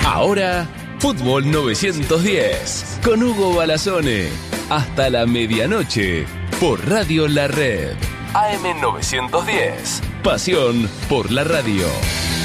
Ahora, Fútbol 910 con Hugo Balazone. Hasta la medianoche por Radio La Red. AM 910. Pasión por la radio.